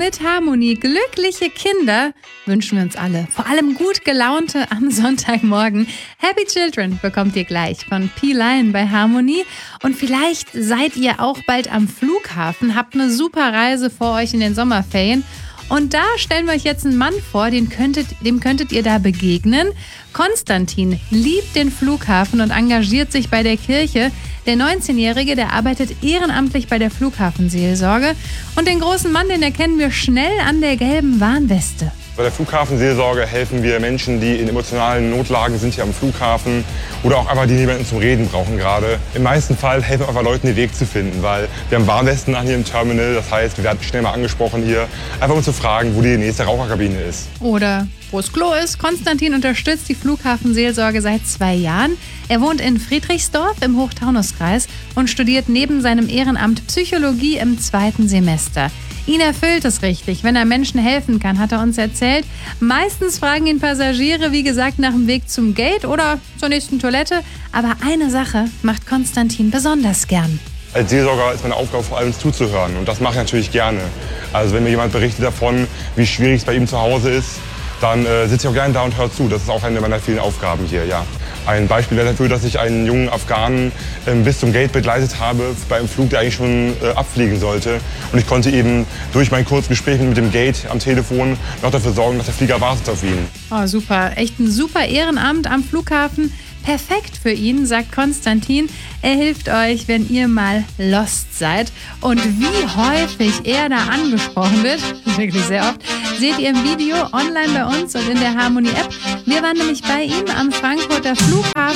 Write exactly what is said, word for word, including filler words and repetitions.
Mit Harmonie glückliche Kinder wünschen wir uns alle. Vor allem gut gelaunte am Sonntagmorgen. Happy Children bekommt ihr gleich von P-Line bei Harmonie. Und vielleicht seid ihr auch bald am Flughafen, habt eine super Reise vor euch in den Sommerferien. Und da stellen wir euch jetzt einen Mann vor, den könntet, dem könntet ihr da begegnen. Konstantin liebt den Flughafen und engagiert sich bei der Kirche. Der neunzehnjährige, der arbeitet ehrenamtlich bei der Flughafenseelsorge. Und den großen Mann, den erkennen wir schnell an der gelben Warnweste. Bei der Flughafenseelsorge helfen wir Menschen, die in emotionalen Notlagen sind hier am Flughafen oder auch einfach die jemanden zum Reden brauchen gerade. Im meisten Fall helfen wir einfach Leuten, den Weg zu finden, weil wir haben Warnwesten an hier im Terminal. Das heißt, wir werden schnell mal angesprochen hier, einfach um zu fragen, wo die nächste Raucherkabine ist. Oder wo das Klo ist. Konstantin unterstützt die Flughafenseelsorge seit zwei Jahren. Er wohnt in Friedrichsdorf im Hochtaunuskreis und studiert neben seinem Ehrenamt Psychologie im zweiten Semester. Ihn erfüllt es richtig, wenn er Menschen helfen kann, hat er uns erzählt. Meistens fragen ihn Passagiere, wie gesagt, nach dem Weg zum Gate oder zur nächsten Toilette. Aber eine Sache macht Konstantin besonders gern. Als Seelsorger ist meine Aufgabe vor allem zuzuhören und das mache ich natürlich gerne. Also wenn mir jemand berichtet davon, wie schwierig es bei ihm zu Hause ist, dann äh, sitze ich auch gerne da und höre zu. Das ist auch eine meiner vielen Aufgaben hier, ja. Ein Beispiel wäre dafür, dass ich einen jungen Afghanen äh, bis zum Gate begleitet habe, bei einem Flug, der eigentlich schon äh, abfliegen sollte. Und ich konnte eben durch mein kurzes Gespräch mit dem Gate am Telefon noch dafür sorgen, dass der Flieger wartet auf ihn. Oh, super. Echt ein super Ehrenamt am Flughafen. Perfekt für ihn, sagt Konstantin. Er hilft euch, wenn ihr mal lost seid. Und wie häufig er da angesprochen wird, wirklich sehr oft, seht ihr im Video online bei uns und in der Harmonie-App. Wir waren nämlich bei ihm am Frankfurter Flughafen.